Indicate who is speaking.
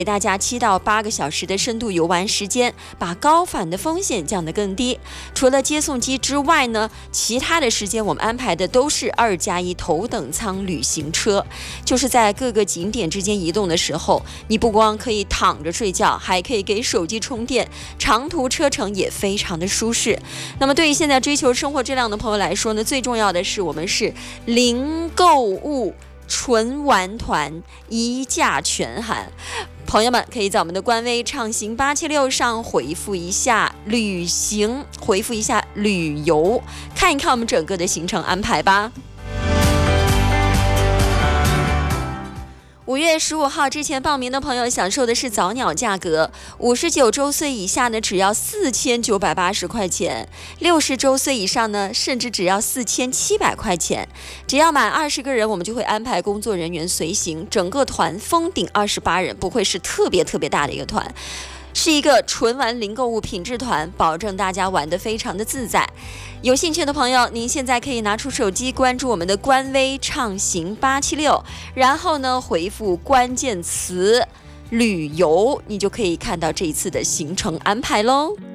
Speaker 1: 给大家7到8个小时的深度游玩时间，把高反的风险降得更低。除了接送机之外呢，其他的时间我们安排的都是2+1头等舱旅行车，就是在各个景点之间移动的时候，你不光可以躺着睡觉，还可以给手机充电，长途车程也非常的舒适。那么对于现在追求生活质量的朋友来说呢，最重要的是我们是零购物纯玩团，一价全含。朋友们可以在我们的官微畅行876上回复一下旅行，回复一下旅游，看一看我们整个的行程安排吧。5月15号之前报名的朋友享受的是早鸟价格，59周岁以下呢只要4980块钱，60周岁以上呢甚至只要4700块钱。只要满20个人，我们就会安排工作人员随行，整个团封顶28人，不会是特别大的一个团。是一个纯玩零购物品质团，保证大家玩得非常的自在。有兴趣的朋友，您现在可以拿出手机关注我们的官微畅行876，然后呢回复关键词旅游，你就可以看到这一次的行程安排咯。